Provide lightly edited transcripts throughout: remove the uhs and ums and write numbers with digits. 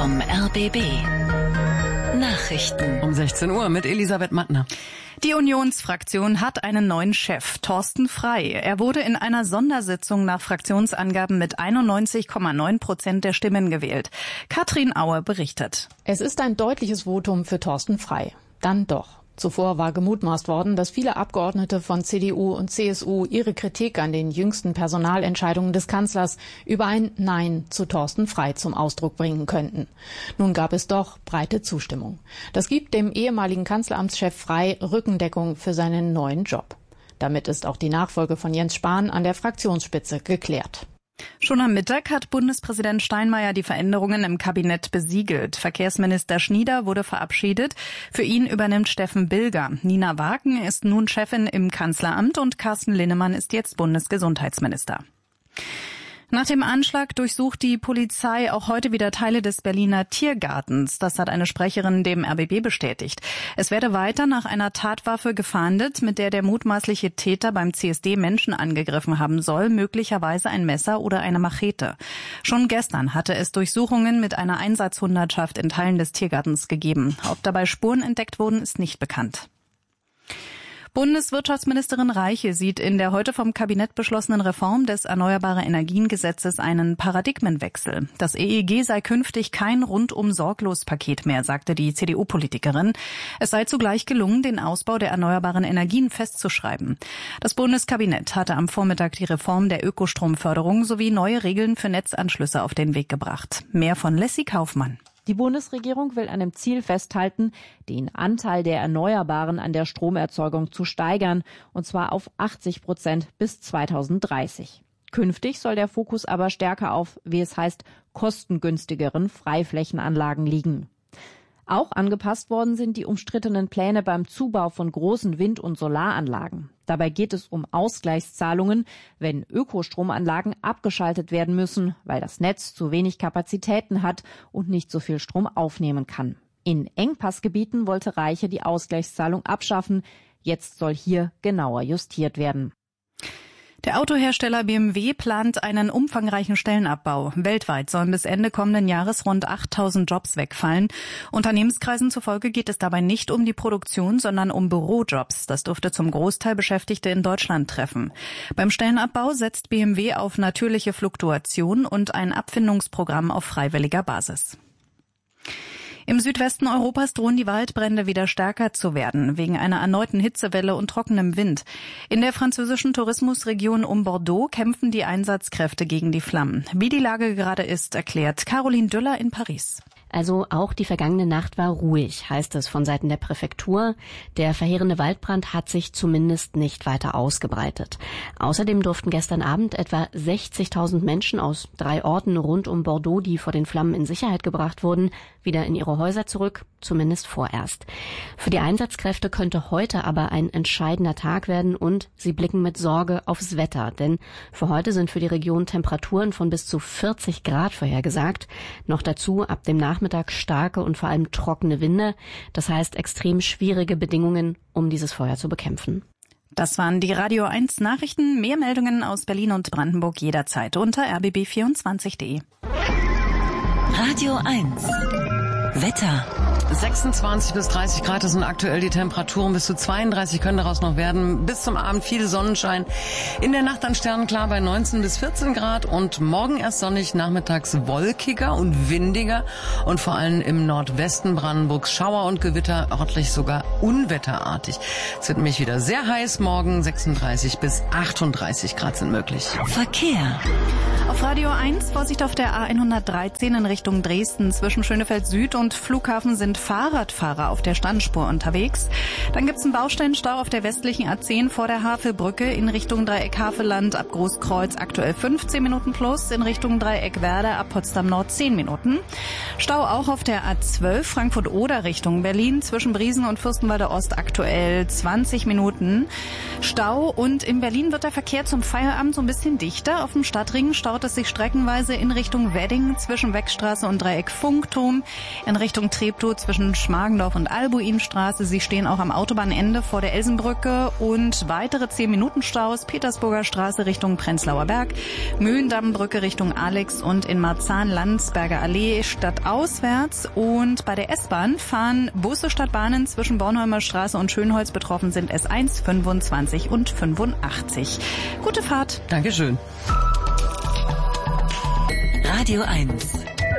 vom RBB. Nachrichten Um 16 Uhr mit Elisabeth Mattner. Die Unionsfraktion hat einen neuen Chef, Thorsten Frey. Er wurde in einer Sondersitzung nach Fraktionsangaben mit 91,9% der Stimmen gewählt. Katrin Auer berichtet. Es ist ein deutliches Votum für Thorsten Frey. Dann doch. Zuvor war gemutmaßt worden, dass viele Abgeordnete von CDU und CSU ihre Kritik an den jüngsten Personalentscheidungen des Kanzlers über ein Nein zu Thorsten Frey zum Ausdruck bringen könnten. Nun gab es doch breite Zustimmung. Das gibt dem ehemaligen Kanzleramtschef Frey Rückendeckung für seinen neuen Job. Damit ist auch die Nachfolge von Jens Spahn an der Fraktionsspitze geklärt. Schon am Mittag hat Bundespräsident Steinmeier die Veränderungen im Kabinett besiegelt. Verkehrsminister Schnieder wurde verabschiedet. Für ihn übernimmt Steffen Bilger. Nina Wagen ist nun Chefin im Kanzleramt und Carsten Linnemann ist jetzt Bundesgesundheitsminister. Nach dem Anschlag durchsucht die Polizei auch heute wieder Teile des Berliner Tiergartens. Das hat eine Sprecherin dem RBB bestätigt. Es werde weiter nach einer Tatwaffe gefahndet, mit der der mutmaßliche Täter beim CSD Menschen angegriffen haben soll, möglicherweise ein Messer oder eine Machete. Schon gestern hatte es Durchsuchungen mit einer Einsatzhundertschaft in Teilen des Tiergartens gegeben. Ob dabei Spuren entdeckt wurden, ist nicht bekannt. Bundeswirtschaftsministerin Reiche sieht in der heute vom Kabinett beschlossenen Reform des Erneuerbare-Energien-Gesetzes einen Paradigmenwechsel. Das EEG sei künftig kein Rundum-Sorglos-Paket mehr, sagte die CDU-Politikerin. Es sei zugleich gelungen, den Ausbau der erneuerbaren Energien festzuschreiben. Das Bundeskabinett hatte am Vormittag die Reform der Ökostromförderung sowie neue Regeln für Netzanschlüsse auf den Weg gebracht. Mehr von Leslie Kaufmann. Die Bundesregierung will an dem Ziel festhalten, den Anteil der Erneuerbaren an der Stromerzeugung zu steigern, und zwar auf 80% bis 2030. Künftig soll der Fokus aber stärker auf, wie es heißt, kostengünstigeren Freiflächenanlagen liegen. Auch angepasst worden sind die umstrittenen Pläne beim Zubau von großen Wind- und Solaranlagen. Dabei geht es um Ausgleichszahlungen, wenn Ökostromanlagen abgeschaltet werden müssen, weil das Netz zu wenig Kapazitäten hat und nicht so viel Strom aufnehmen kann. In Engpassgebieten wollte Reiche die Ausgleichszahlung abschaffen. Jetzt soll hier genauer justiert werden. Der Autohersteller BMW plant einen umfangreichen Stellenabbau. Weltweit sollen bis Ende kommenden Jahres rund 8.000 Jobs wegfallen. Unternehmenskreisen zufolge geht es dabei nicht um die Produktion, sondern um Bürojobs. Das dürfte zum Großteil Beschäftigte in Deutschland treffen. Beim Stellenabbau setzt BMW auf natürliche Fluktuation und ein Abfindungsprogramm auf freiwilliger Basis. Im Südwesten Europas drohen die Waldbrände wieder stärker zu werden, wegen einer erneuten Hitzewelle und trockenem Wind. In der französischen Tourismusregion um Bordeaux kämpfen die Einsatzkräfte gegen die Flammen. Wie die Lage gerade ist, erklärt Caroline Düller in Paris. Also auch die vergangene Nacht war ruhig, heißt es von Seiten der Präfektur. Der verheerende Waldbrand hat sich zumindest nicht weiter ausgebreitet. Außerdem durften gestern Abend etwa 60.000 Menschen aus 3 Orten rund um Bordeaux, die vor den Flammen in Sicherheit gebracht wurden, wieder in ihre Häuser zurück, zumindest vorerst. Für die Einsatzkräfte könnte heute aber ein entscheidender Tag werden und sie blicken mit Sorge aufs Wetter, denn für heute sind für die Region Temperaturen von bis zu 40 Grad vorhergesagt. Noch dazu ab dem Nachmittag starke und vor allem trockene Winde, das heißt extrem schwierige Bedingungen, um dieses Feuer zu bekämpfen. Das waren die Radio 1 Nachrichten. Mehr Meldungen aus Berlin und Brandenburg jederzeit unter rbb24.de. Radio 1 Wetter. 26 bis 30 Grad, das sind aktuell die Temperaturen. Bis zu 32 können daraus noch werden. Bis zum Abend viel Sonnenschein. In der Nacht dann sternenklar bei 19 bis 14 Grad. Und morgen erst sonnig, nachmittags wolkiger und windiger. Und vor allem im Nordwesten Brandenburgs Schauer und Gewitter, örtlich sogar unwetterartig. Es wird nämlich wieder sehr heiß morgen. 36 bis 38 Grad sind möglich. Verkehr. Auf Radio 1 Vorsicht auf der A113 in Richtung Dresden. Zwischen Schönefeld Süd und Flughafen sind Fahrradfahrer auf der Standspur unterwegs. Dann gibt's einen Baustellenstau auf der westlichen A10 vor der Havelbrücke in Richtung Dreieck Havelland ab Großkreuz aktuell 15 Minuten plus, in Richtung Dreieck Werder ab Potsdam Nord 10 Minuten. Stau auch auf der A12 Frankfurt-Oder Richtung Berlin zwischen Briesen und Fürstenwalde Ost aktuell 20 Minuten. Stau und in Berlin wird der Verkehr zum Feierabend so ein bisschen dichter. Auf dem Stadtring staut staut es sich streckenweise in Richtung Wedding zwischen Weckstraße und Dreieck Funkturm, in Richtung Treptow zwischen Schmargendorf und Albuinstraße. Sie stehen auch am Autobahnende vor der Elsenbrücke und weitere 10-Minuten-Staus Petersburger Straße Richtung Prenzlauer Berg, Mühlendammbrücke Richtung Alex und in Marzahn-Landsberger Allee stadtauswärts. Und bei der S-Bahn fahren Busse statt Bahnen zwischen Bornholmer Straße und Schönholz. Betroffen sind S1, 25 und 85. Gute Fahrt. Dankeschön. Radio 1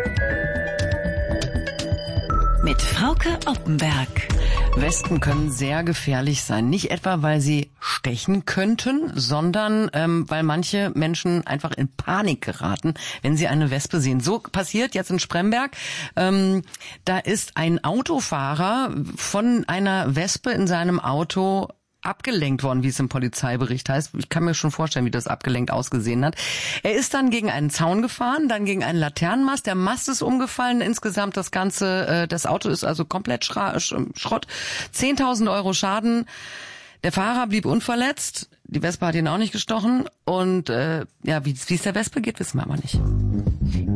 mit Frauke Oppenberg. Wespen können sehr gefährlich sein. Nicht etwa, weil sie stechen könnten, sondern weil manche Menschen einfach in Panik geraten, wenn sie eine Wespe sehen. So passiert jetzt in Spremberg. Da ist ein Autofahrer von einer Wespe in seinem Auto abgelenkt worden, wie es im Polizeibericht heißt. Ich kann mir schon vorstellen, wie das abgelenkt ausgesehen hat. Er ist dann gegen einen Zaun gefahren, dann gegen einen Laternenmast. Der Mast ist umgefallen. Insgesamt das Auto ist also komplett Schrott. 10.000 Euro Schaden. Der Fahrer blieb unverletzt. Die Wespe hat ihn auch nicht gestochen. Und wie es der Wespe geht, wissen wir aber nicht.